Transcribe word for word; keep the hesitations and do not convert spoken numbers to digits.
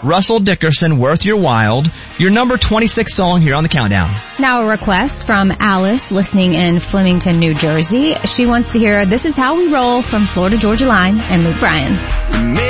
Russell Dickerson, Worth Your While, your number twenty-six song here on the countdown. Now a request from Alice, listening in Flemington, New Jersey. She wants to hear This Is How We Roll from Florida Georgia Line and Luke Bryan.